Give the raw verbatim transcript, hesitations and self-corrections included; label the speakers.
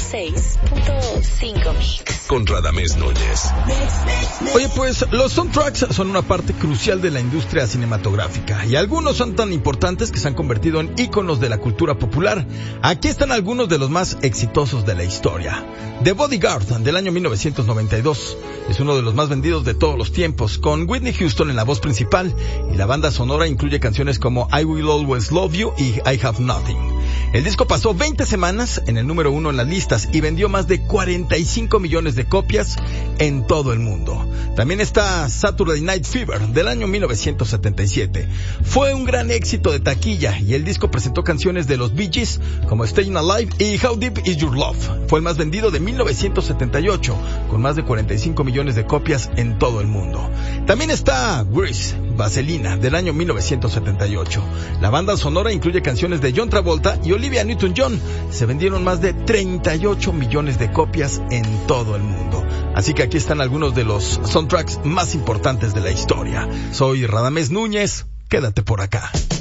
Speaker 1: seis punto cinco Mix.
Speaker 2: Con Radamés Núñez.
Speaker 3: Oye, pues los soundtracks son una parte crucial de la industria cinematográfica y algunos son tan importantes que se han convertido en íconos de la cultura popular. Aquí están algunos de los más exitosos de la historia. The Bodyguard, del año mil novecientos noventa y dos, es uno de los más vendidos de todos los tiempos, con Whitney Houston en la voz principal, y la banda sonora incluye canciones como I Will Always Love You y I Have Nothing. El disco pasó veinte semanas en el número uno en las listas y vendió más de cuarenta y cinco millones de copias en todo el mundo. También está Saturday Night Fever, del año mil novecientos setenta y siete. Fue un gran éxito de taquilla y el disco presentó canciones de los Bee Gees como Staying Alive y How Deep Is Your Love. Fue el más vendido de mil novecientos setenta y ocho, con más de cuarenta y cinco millones de copias en todo el mundo. También está Grease, Vaselina, del año mil novecientos setenta y ocho. La banda sonora incluye canciones de John Travolta y Olivia Newton-John. Se vendieron más de treinta y ocho millones de copias en todo el mundo. Así que aquí están algunos de los soundtracks más importantes de la historia. Soy Radamés Núñez, quédate por acá.